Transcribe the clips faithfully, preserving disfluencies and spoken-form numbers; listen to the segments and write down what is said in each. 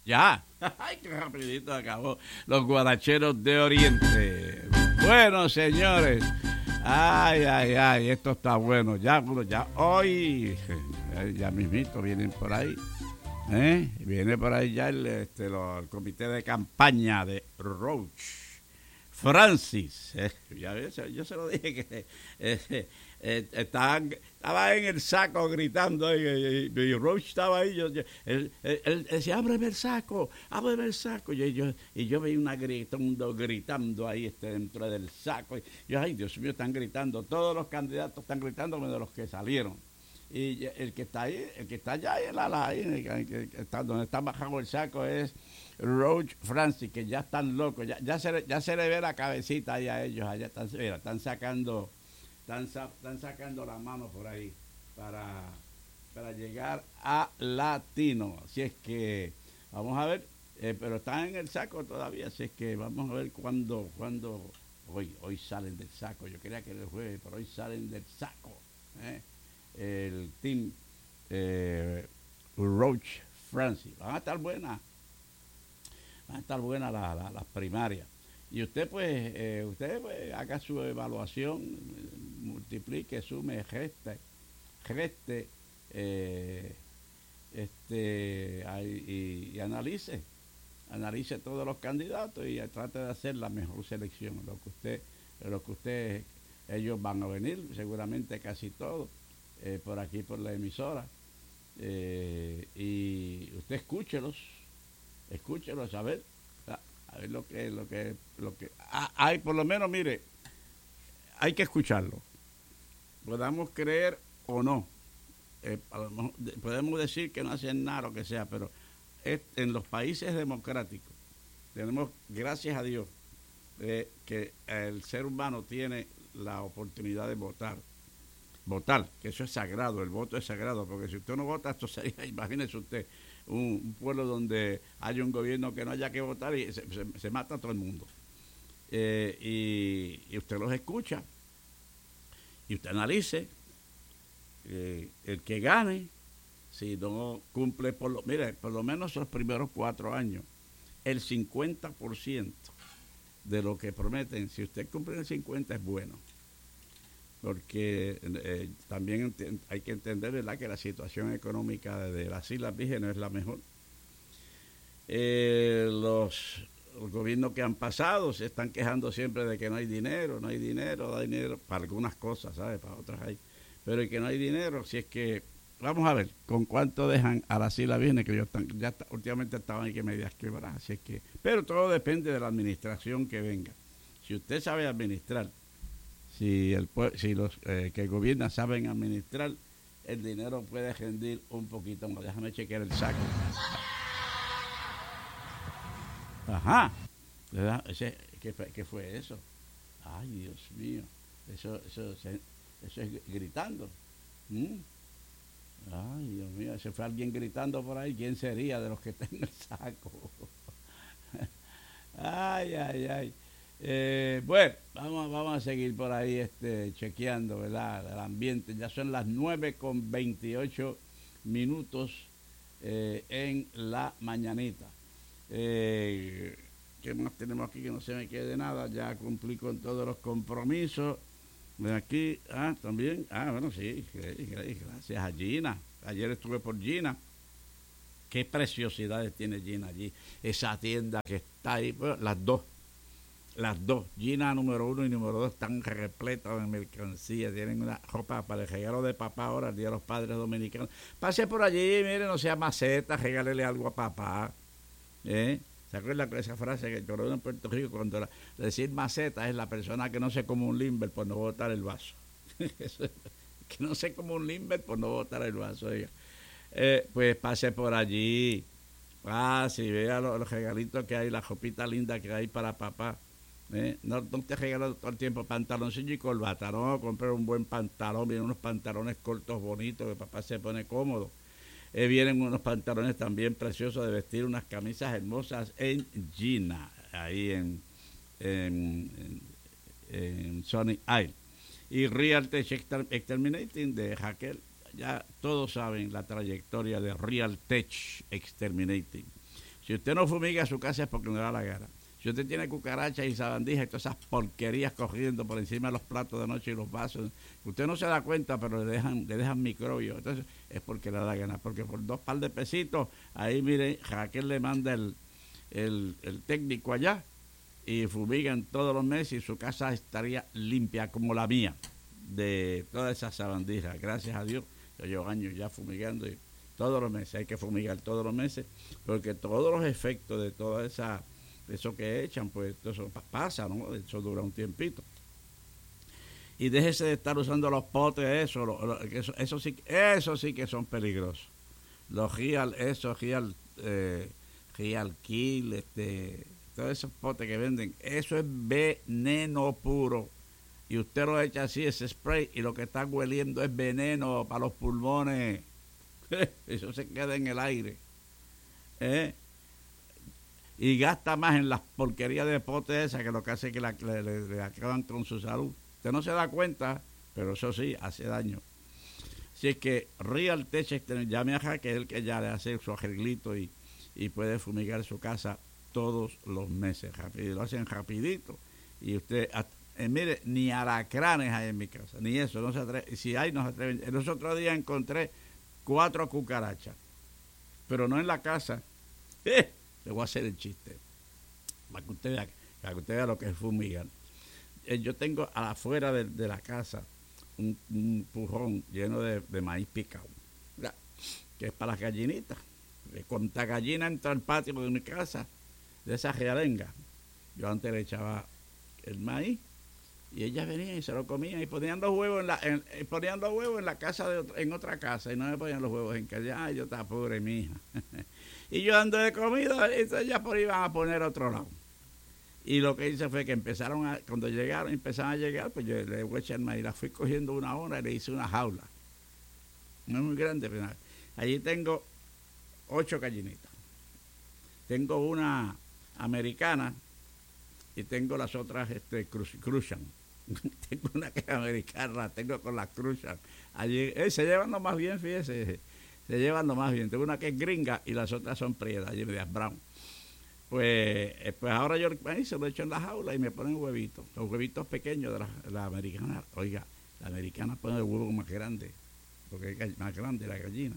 Ya. Ay, qué rapidito acabó. Los guaracheros de Oriente. Bueno, señores. Ay, ay, ay, esto está bueno. Ya, bueno, ya hoy, ya mismito vienen por ahí. ¿eh? Viene por ahí ya el, este, lo, el comité de campaña de Roach. Francis, eh, ya ves, yo se lo dije que eh, eh, estaba, estaba en el saco gritando y, y, y Roach estaba ahí, yo, yo, él, él, él decía, ábreme el saco, ábreme el saco, y yo, y yo veía una gritando, gritando ahí este, dentro del saco, y yo, ay Dios mío, están gritando, todos los candidatos están gritando menos los que salieron. Y el que está ahí, el que está allá ahí, el ala, ahí, el que, que está, donde está bajado el saco es Roach Francis, que ya están locos, ya, ya, se, ya se le ve la cabecita ahí a ellos, allá están, mira, están sacando, están, están sacando la mano por ahí para, para llegar a Latino. Así es que vamos a ver, eh, pero están en el saco todavía, así es que vamos a ver cuándo, cuándo, hoy, hoy salen del saco. Yo quería que el jueves, pero hoy salen del saco, ¿eh? El team eh, Roach Francis. Van a estar buenas, van a estar buenas las la, las primarias. Y usted pues, eh, usted pues haga su evaluación, multiplique, sume, reste, reste, eh, este, y, y analice, analice todos los candidatos y trate de hacer la mejor selección. Lo que usted, lo que usted, ellos van a venir, seguramente casi todos. Eh, por aquí por la emisora eh, y usted escúchelos escúchelos a ver a ver lo que lo que lo que ah, hay, por lo menos, mire, hay que escucharlo, podamos creer o no, eh, a lo mejor, podemos decir que no hacen nada, lo que sea, pero es, en los países democráticos tenemos, gracias a Dios, eh, que el ser humano tiene la oportunidad de votar votar, que eso es sagrado, el voto es sagrado, porque si usted no vota, esto sería, imagínese usted, un, un pueblo donde haya un gobierno que no haya que votar y se, se, se mata a todo el mundo. Eh, y, y usted los escucha, y usted analice, eh, el que gane, si no cumple, por lo, mire, por lo menos los primeros cuatro años, el cincuenta por ciento de lo que prometen, si usted cumple el cincuenta es bueno. Porque eh, también ent- hay que entender, ¿verdad?, que la situación económica de las Islas Vírgenes es la mejor. Eh, los, los gobiernos que han pasado se están quejando siempre de que no hay dinero, no hay dinero, no hay dinero para algunas cosas, ¿sabes? Para otras hay. Pero y que no hay dinero, si es que, vamos a ver, con cuánto dejan a las Islas Vírgenes, que yo están, ya está, últimamente estaban ahí que medias quebradas, así es que, pero todo depende de la administración que venga. Si usted sabe administrar, si el si los eh, que gobiernan saben administrar, el dinero puede rendir un poquito más. Déjame chequear el saco. Ajá. ¿Verdad? Ese, ¿qué, ¿Qué fue eso? Ay, Dios mío. Eso, eso, eso es gritando. ¿Mm? Ay, Dios mío. Ese fue alguien gritando por ahí. ¿Quién sería de los que están en el saco? Ay, ay, ay. Eh, bueno, vamos, vamos a seguir por ahí este, chequeando, ¿verdad?, el ambiente. Ya son las nueve con veintiocho minutos eh, en la mañanita. Eh, ¿Qué más tenemos aquí? Que no se me quede nada. Ya cumplí con todos los compromisos. De aquí, ah, también. Ah, bueno, sí, gracias a Gina. Ayer estuve por Gina. Qué preciosidades tiene Gina allí. Esa tienda que está ahí, bueno, las dos. Las dos, Gina número uno y número dos, están repletas de mercancía. Tienen una ropa para el regalo de papá ahora, el Día de los Padres Dominicanos. Pase por allí, mire, no sea maceta, regálele algo a papá. ¿Eh? ¿Se acuerdan de esa frase que yo en Puerto Rico? Cuando la, decir maceta es la persona que no se come un limber por no botar el vaso. Que no se come un limber por no botar el vaso. Eh, pues pase por allí, pase y vea los, los regalitos que hay, la ropita linda que hay para papá. Eh, no, no te regalo todo el tiempo pantaloncillo y corbata, no, comprar un buen pantalón, vienen unos pantalones cortos bonitos que papá se pone cómodo. Eh, vienen unos pantalones también preciosos de vestir, unas camisas hermosas en Gina, ahí en, en, en, en Sunny Isle. Y Real Tech Exterminating de Raquel, ya todos saben la trayectoria de Real Tech Exterminating. Si usted no fumiga su casa es porque no le da la gana. Si usted tiene cucarachas y sabandijas y todas esas porquerías corriendo por encima de los platos de noche y los vasos, usted no se da cuenta, pero le dejan, le dejan microbios. Entonces es porque le da la gana. Porque por dos par de pesitos, ahí mire, Raquel le manda el, el, el técnico allá y fumigan todos los meses y su casa estaría limpia como la mía, de todas esas sabandijas. Gracias a Dios, yo llevo años ya fumigando y todos los meses, hay que fumigar todos los meses, porque todos los efectos de toda esa, eso que echan, pues eso pasa, ¿no? Eso dura un tiempito. Y déjese de estar usando los potes, eso, lo, lo, eso, eso, sí, eso sí que son peligrosos. Los Real, esos Real, eh, Real Kill, este, todos esos potes que venden, eso es veneno puro. Y usted lo echa así, ese spray, y lo que está hueliendo es veneno para los pulmones. Eso se queda en el aire. ¿Eh? Y gasta más en las porquerías de potes esas que lo que hace que la, le, le, le acaban con su salud. Usted no se da cuenta, pero eso sí, hace daño. Así es que Real Tech, llame a Jaque, que es el que ya le hace su arreglito y, y puede fumigar su casa todos los meses. Rápido, lo hacen rapidito. Y usted, eh, mire, ni alacranes hay en mi casa, ni eso, no se atreve. Si hay, no se atreven. El otro día encontré cuatro cucarachas, pero no en la casa. Eh, le voy a hacer el chiste, para que usted vea, para que usted vea lo que es fumigar. Eh, yo tengo afuera de, de la casa un, un pujón lleno de, de maíz picado, ¿verdad? Que es para las gallinitas. Cuanta gallina entra al patio de mi casa, de esa realenga, yo antes le echaba el maíz y ellas venían y se lo comían y ponían los huevos en la en, ponían los huevos en la casa de otra, en otra casa, y no me ponían los huevos en casa. Ay, yo estaba pobre, mi hija. Y yo ando de comida, y ellas por ahí iban a poner a otro lado. Y lo que hice fue que empezaron a, cuando llegaron, empezaron a llegar, pues yo le voy a echar maíz. La fui cogiendo una hora y le hice una jaula. No es muy grande, pero allí tengo ocho gallinitas. Tengo una americana y tengo las otras este, cruzan. Tengo una que es americana, la tengo con las cruzan. Allí, eh, se llevan lo más bien, fíjese, se llevan lo más bien. Tengo una que es gringa y las otras son prietas, allí medias brown. Pues, eh, pues ahora yo ahí se lo echo en la jaula y me ponen huevitos, los huevitos pequeños de la, la americana. Oiga, la americana pone el huevo más grande, porque es más grande la gallina.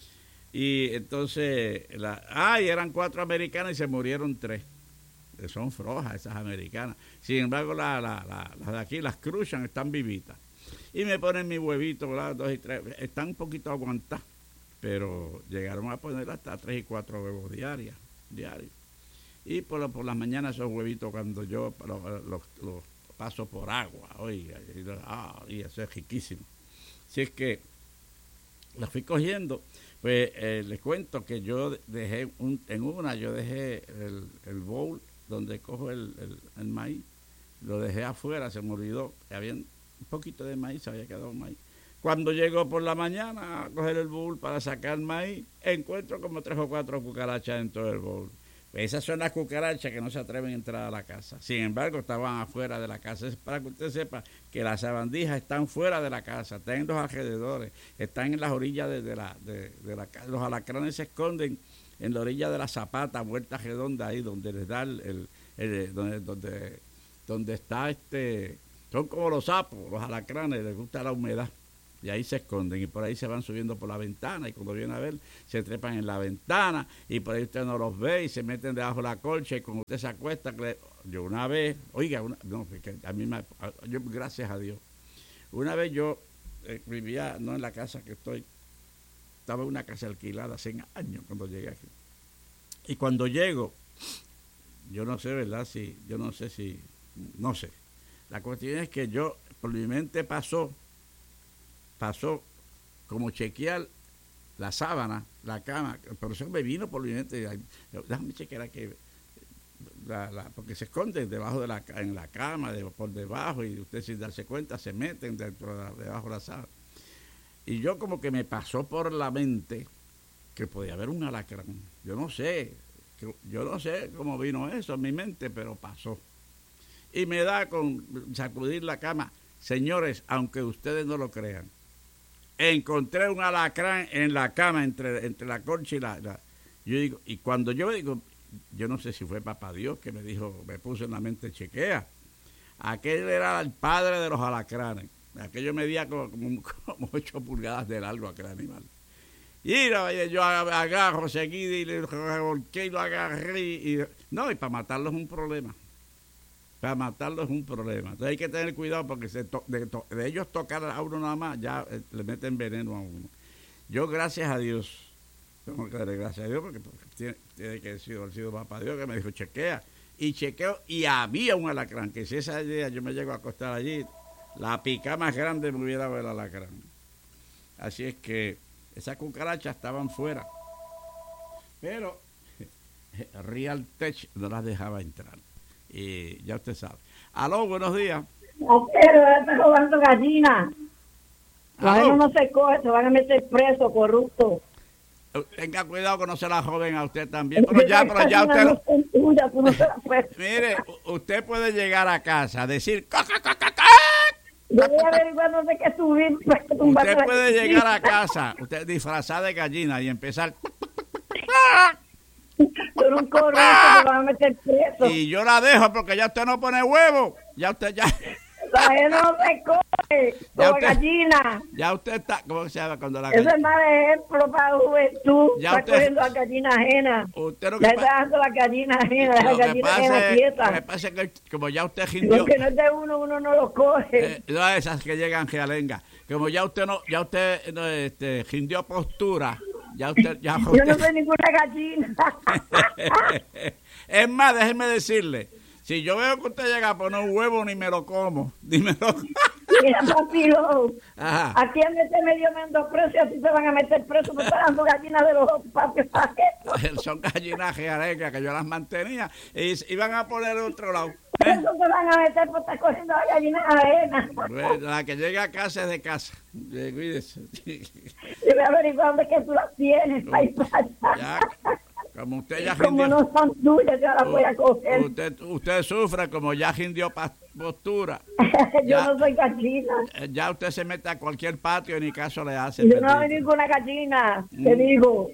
Y entonces, la, ay, eran cuatro americanas y se murieron tres. Son flojas esas americanas. Sin embargo, la, la, la, las de aquí, las cruzan, están vivitas. Y me ponen mi huevito, ¿verdad? Dos y tres. Están un poquito aguantadas, pero llegaron a poner hasta tres y cuatro huevos diarios. diarios. Y por, por las mañanas esos huevitos, cuando yo los, los, los paso por agua, oiga, y, ah, y eso es riquísimo. Si es que las fui cogiendo, pues eh, les cuento que yo dejé, un, en una yo dejé el, el bowl donde cojo el, el, el maíz, lo dejé afuera, se me olvidó, había un poquito de maíz, se había quedado maíz. Cuando llego por la mañana a coger el bowl para sacar maíz, encuentro como tres o cuatro cucarachas dentro del bowl. Pues esas son las cucarachas que no se atreven a entrar a la casa. Sin embargo, estaban afuera de la casa. Es para que usted sepa que las sabandijas están fuera de la casa, están en los alrededores, están en las orillas de, de, la, de, de la casa. Los alacranes se esconden en la orilla de la zapata, vuelta redonda ahí, donde les da el, el, el donde, donde, donde está este, son como los sapos, los alacranes, les gusta la humedad. Y ahí se esconden y por ahí se van subiendo por la ventana y cuando vienen a ver se trepan en la ventana y por ahí usted no los ve y se meten debajo de la colcha y cuando usted se acuesta, que le, yo una vez, oiga, una, no, que a mí me, yo, gracias a Dios, una vez yo eh, vivía, no en la casa que estoy, estaba en una casa alquilada hace años cuando llegué aquí. Y cuando llego, yo no sé, ¿verdad? Si, yo no sé si, no sé. La cuestión es que yo, por mi mente pasó, pasó como chequear la sábana, la cama, pero eso me vino por mi mente, déjame chequear aquí, la, la, porque se esconden debajo de la, en la cama, de, por debajo, y usted sin darse cuenta se meten dentro de la, debajo de la sábana. Y yo como que me pasó por la mente que podía haber un alacrán. Yo no sé, yo no sé cómo vino eso en mi mente, pero pasó. Y me da con sacudir la cama. Señores, aunque ustedes no lo crean, encontré un alacrán en la cama entre, entre la colcha y la, la... Yo digo, y cuando yo digo, yo no sé si fue Papá Dios que me dijo, me puso en la mente, chequea. Aquel era el padre de los alacranes. Aquello medía como, como, como ocho pulgadas de largo aquel animal. Y yo agarro seguido y le revolqué y lo agarré. Y, no, y para matarlo es un problema. Para matarlo es un problema. Entonces hay que tener cuidado porque se to, de, to, de ellos tocar a uno nada más, ya eh, le meten veneno a uno. Yo, gracias a Dios, tengo que darle gracias a Dios porque, porque tiene, tiene que haber sido, haber sido Papá Dios que me dijo, chequea. Y chequeo, y había un alacrán, que si esa idea yo me llego a acostar allí, la pica más grande me hubiera dado el alacrán. Así es que esas cucarachas estaban fuera. Pero Real Tech no las dejaba entrar. Y ya usted sabe. Aló, buenos días. Pero está robando gallinas. Bueno, no se coge, se van a meter preso, corrupto. Tenga cuidado que no se la joden a usted también. Pero ya, pero ya usted. No tuya, tú no se la puedes. Mire, usted puede llegar a casa, decir. Yo voy a averiguar dónde que subir. Usted puede llegar a casa, usted disfrazada de gallina y empezar. Pero un corrupto me van a meter preso. Y yo la dejo porque ya usted no pone huevo. Ya usted ya. La gente no se coge como usted, gallina. Ya usted está, ¿cómo se llama cuando la gallina? Ese es mal ejemplo para la juventud. Ya está usted, cogiendo la gallina ajena. Usted lo que ya está dando la gallina ajena, la gallina ajena quieta. Lo que pasa es que como ya usted gindió. Lo que no es de uno, uno no lo coge. Eh, no esas que llegan realenga. Como ya usted no, ya usted no, este, gindió postura. Ya usted, ya usted... Yo no soy ninguna gallina. Es más, déjeme decirle. Si yo veo que usted llega a poner un huevo, ni me lo como. Ni me lo... Mira, papilo. Ajá. Aquí en este medio me ando preso, así se van a meter presos. Me están dando gallinas de los papios. Son gallinas rearengas que yo las mantenía. Y iban a poner otro lado. ¿Eh? Eso se van a meter por estar cogiendo las gallinas arenas. Bueno, la que llega a casa es de casa. Cuídese. Yo voy a averiguar dónde que tú las tienes. Ahí ya. Como usted ya como gindió, no son tuyas, yo las voy a coger. Usted, usted sufre como ya gindió postura. Yo ya, no soy gallina. Ya usted se mete a cualquier patio y ni caso le hace. Yo no soy ninguna gallina, mm. te digo.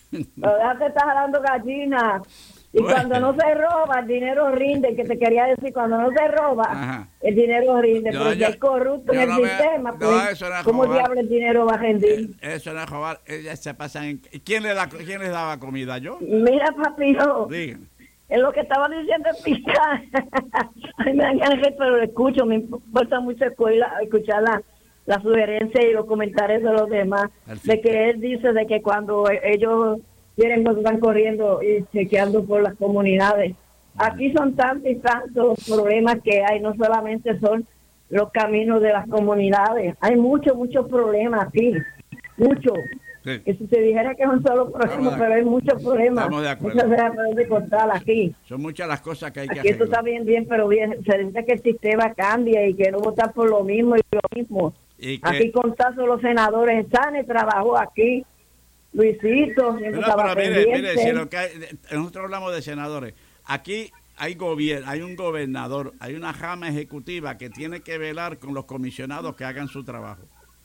Ya te estás jalando gallina. Y bueno, cuando no se roba, el dinero rinde, que te quería decir, cuando no se roba, ajá, el dinero rinde, no, pero yo, si es corrupto en el no sistema, me, pues, no, no ¿cómo diablo el dinero va a rendir? Eh, eso no es robar, ellas se pasan en... ¿Quién, le da, ¿Quién les daba comida? ¿Yo? Mira, papito, dígame. Es lo que estaba diciendo el fiscal. Ay, me dan ganas, pero lo escucho, me importa mucho escuchar la, la sugerencia y los comentarios de los demás, de que él dice de que cuando ellos... quieren que están corriendo y chequeando por las comunidades. Aquí son tantos y tantos problemas que hay, no solamente son los caminos de las comunidades, hay muchos, muchos problemas aquí, muchos. Sí. Que si se dijera que es un solo problema, pero hay muchos problemas. Estamos de acuerdo. Muchas veces de contar aquí. Son muchas las cosas que hay que hacer. Esto está bien, bien, pero bien, se dice que el sistema cambia y que no votar por lo mismo y lo mismo. ¿Y aquí que... con caso los senadores Sane trabajó aquí. Luisito, siempre no, pero mire, mire, si lo que hay, nosotros hablamos de senadores, aquí hay gobierno, hay un gobernador, hay una rama ejecutiva que tiene que velar con los comisionados que hagan su trabajo.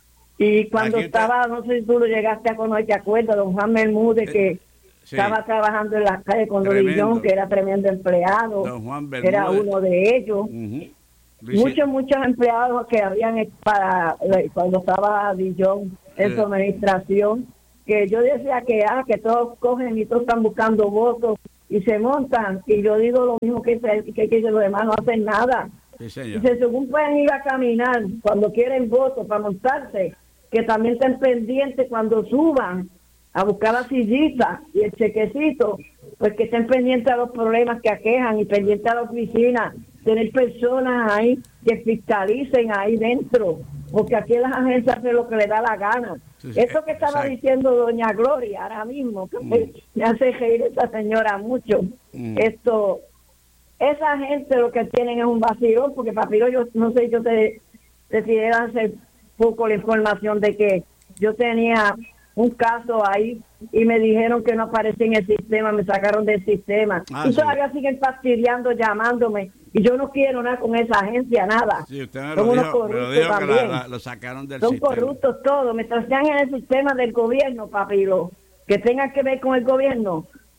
Y cuando aquí estaba, está, no sé si tú lo llegaste a conocer, ¿te acuerdas? Don Juan Bermúdez, que eh, sí, estaba trabajando en la calle con Lorillón, que era tremendo empleado, Don Juan Bermúdez, era uno de ellos. Uh-huh. Muchos, muchos empleados que habían para cuando estaba Dillon en sí, su administración, que yo decía que ah que todos cogen y todos están buscando votos y se montan, y yo digo lo mismo que, que, que los demás no hacen nada. Sí, señor. Y según pueden ir a caminar cuando quieren votos para montarse, que también estén pendientes cuando suban a buscar la sillita y el chequecito, pues que estén pendientes a los problemas que aquejan y pendientes a la oficina, tener personas ahí que fiscalicen ahí dentro, porque aquí las agencias hacen lo que le da la gana. Sí, sí. Eso que estaba Exacto. diciendo doña Gloria ahora mismo, que mm. me, me hace reír esa señora mucho. Mm. Esto, esa gente lo que tienen es un vacío, porque papiro, yo no sé, yo te decidí hace poco la información de que yo tenía un caso ahí y me dijeron que no aparecía en el sistema, me sacaron del sistema. Ah, y sí. todavía siguen fastidiando, llamándome. Y yo no quiero nada con esa agencia, nada. Sí, usted me lo Son dijo, me lo dijo que la, la, lo sacaron del Son sistema. Son corruptos todos. Mientras sean en el sistema del gobierno, papilo, que tengan que ver con el gobierno,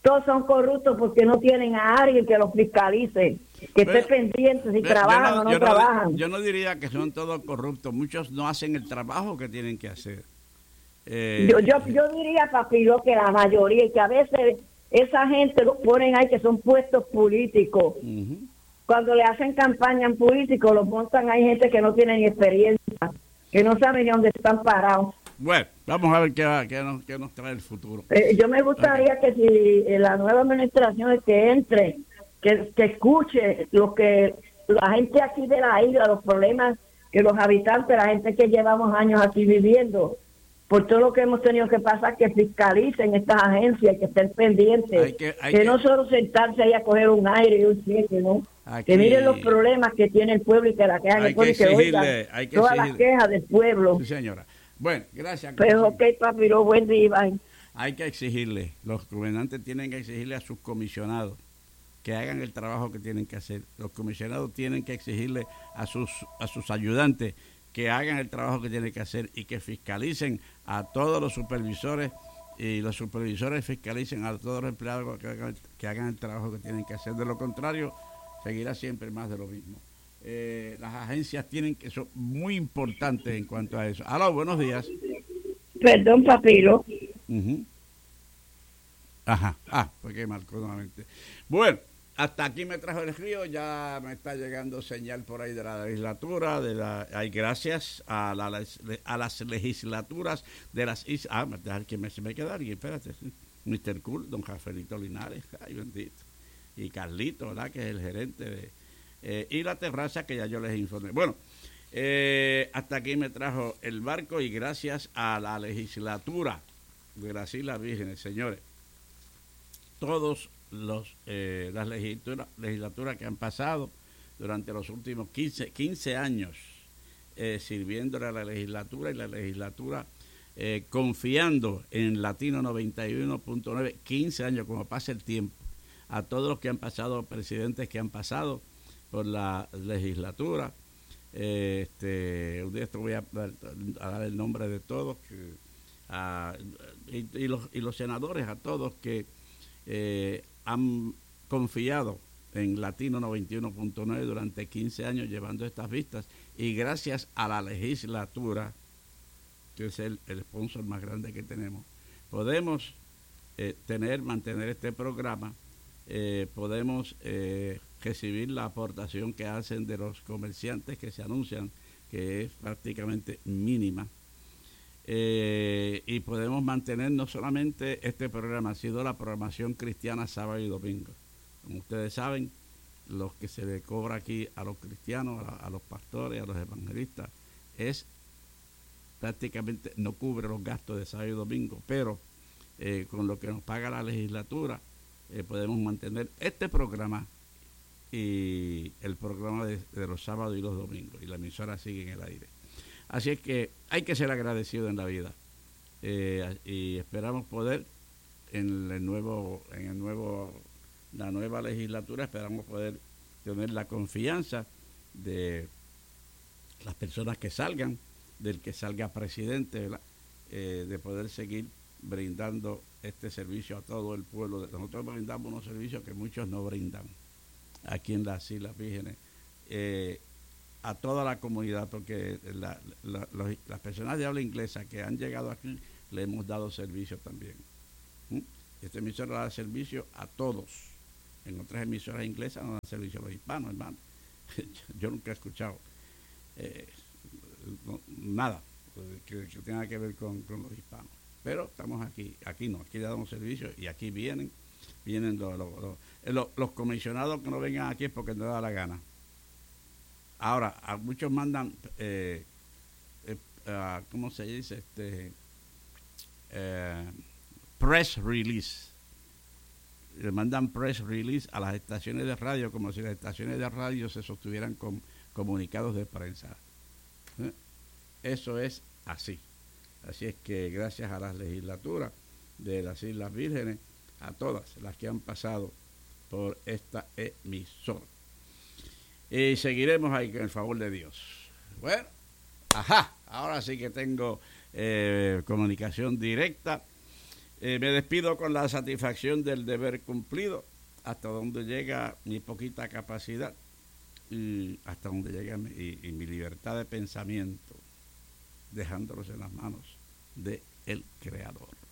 todos son corruptos porque no tienen a alguien que los fiscalice, que esté pendiente si trabajan no, o no yo trabajan. No, yo no diría que son todos corruptos, muchos no hacen el trabajo que tienen que hacer. Eh, yo, yo, yo diría, Papilo, que la mayoría, y que a veces esa gente los ponen ahí que son puestos políticos. Uh-huh. Cuando le hacen campaña en políticos, los montan, hay gente que no tiene ni experiencia, que no saben ni dónde están parados. Bueno, vamos a ver qué, va, qué, nos, qué nos trae el futuro. Eh, yo me gustaría okay. que si eh, la nueva administración es que entre, que, que escuche lo que la gente aquí de la isla, los problemas que los habitantes, la gente que llevamos años aquí viviendo, por todo lo que hemos tenido que pasar, que fiscalicen estas agencias, que estén pendientes, hay que, hay que, que no solo sentarse ahí a coger un aire y un cheque, ¿no? Aquí, que miren los problemas que tiene el pueblo y que la quejan el pueblo y que oigan todas las quejas del pueblo. Sí, señora. Bueno, gracias. Pero ok, Papiro, buen día, bye. Hay que exigirle, los gobernantes tienen que exigirle a sus comisionados que hagan el trabajo que tienen que hacer. Los comisionados tienen que exigirle a sus a sus ayudantes que hagan el trabajo que tienen que hacer y que fiscalicen a todos los supervisores y los supervisores fiscalicen a todos los empleados que hagan, que hagan el trabajo que tienen que hacer. De lo contrario, seguirá siempre más de lo mismo. Eh, las agencias tienen que son muy importantes en cuanto a eso. Aló, buenos días. Perdón, Papiro. Uh-huh. Ajá, ah, porque marcó nuevamente. Bueno, hasta aquí me trajo el río, ya me está llegando señal por ahí de la legislatura, de la, ay, gracias a, la, a las legislaturas de las islas. Ah, me dejar que me, se me queda alguien, espérate, mister Cool, don Rafaelito Linares, ay bendito, y Carlito, ¿verdad? Que es el gerente de, eh, y la terraza que ya yo les informé. Bueno, eh, hasta aquí me trajo el barco y gracias a la legislatura de las Islas Vírgenes, señores, todos los eh, las legislaturas legislatura que han pasado durante los últimos quince, quince años eh, sirviéndole a la legislatura y la legislatura eh, confiando en Latino noventa y uno punto nueve, quince años como pasa el tiempo, a todos los que han pasado, presidentes que han pasado por la legislatura. Eh, este, un día esto voy a, a dar el nombre de todos que, a, y, y, los, y los senadores, a todos que eh, han confiado en Latino noventa y uno punto nueve durante quince años llevando estas vistas, y gracias a la legislatura, que es el, el sponsor más grande que tenemos, podemos eh, tener, mantener este programa, eh, podemos eh, recibir la aportación que hacen de los comerciantes que se anuncian, que es prácticamente mínima. Eh, y podemos mantener no solamente este programa, sino la programación cristiana sábado y domingo. Como ustedes saben, lo que se le cobra aquí a los cristianos, a, a los pastores, a los evangelistas, es prácticamente no cubre los gastos de sábado y domingo, pero eh, con lo que nos paga la legislatura eh, podemos mantener este programa y el programa de, de los sábados y los domingos, y la emisora sigue en el aire. Así es que hay que ser agradecido en la vida, eh, y esperamos poder en el nuevo, en el nuevo, la nueva legislatura, esperamos poder tener la confianza de las personas que salgan, del que salga presidente, ¿verdad? Eh, de poder seguir brindando este servicio a todo el pueblo. Nosotros brindamos unos servicios que muchos no brindan aquí en las Islas Vírgenes. Eh, a toda la comunidad, porque la, la, los, las personas de habla inglesa que han llegado aquí le hemos dado servicio también. ¿Mm? Esta emisora da servicio a todos. En otras emisoras inglesas no dan servicio a los hispanos, hermano. Yo nunca he escuchado eh, no, nada que, que tenga que ver con, con los hispanos. Pero estamos aquí, aquí no, aquí le damos servicio y aquí vienen, vienen los, los, los, los, los comisionados que no vengan aquí es porque no da la gana. Ahora, a muchos mandan, eh, eh, uh, ¿cómo se dice? Este, eh, press release. Le mandan press release a las estaciones de radio como si las estaciones de radio se sostuvieran con comunicados de prensa. ¿Eh? Eso es así. Así es que gracias a las legislaturas de las Islas Vírgenes, a todas las que han pasado por esta emisora. Y seguiremos ahí con el favor de Dios. Bueno, ajá, ahora sí que tengo eh, comunicación directa Eh, me despido con la satisfacción del deber cumplido, hasta donde llega mi poquita capacidad y hasta donde llega mi, y, y mi libertad de pensamiento, dejándolos en las manos del Creador.